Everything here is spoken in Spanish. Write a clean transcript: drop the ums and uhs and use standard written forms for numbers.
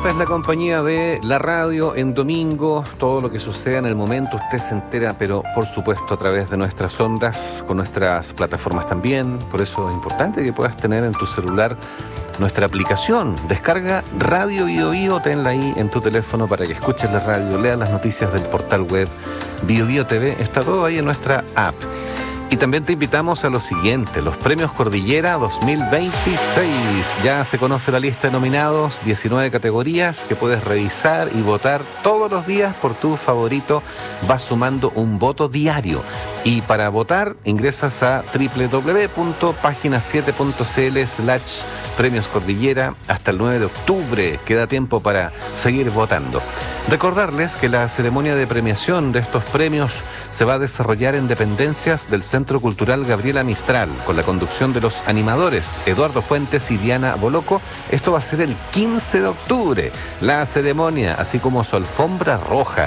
Esta es la compañía de la radio en domingo. Todo lo que suceda en el momento usted se entera, pero por supuesto a través de nuestras ondas, con nuestras plataformas también. Por eso es importante que puedas tener en tu celular nuestra aplicación. Descarga Radio Bio Bio, tenla ahí en tu teléfono para que escuches la radio, leas las noticias del portal web Bio Bio TV. Está todo ahí en nuestra app. Y también te invitamos a lo siguiente, los premios Cordillera 2026. Ya se conoce la lista de nominados, 19 categorías que puedes revisar y votar todos los días por tu favorito. Vas sumando un voto diario. Y para votar ingresas a www.pagina7.cl/Premios Cordillera hasta el 9 de octubre. Queda tiempo para seguir votando. Recordarles que la ceremonia de premiación de estos premios se va a desarrollar en dependencias del Centro Cultural Gabriela Mistral, con la conducción de los animadores Eduardo Fuentes y Diana Boloco. Esto va a ser el 15 de octubre. La ceremonia, así como su alfombra roja,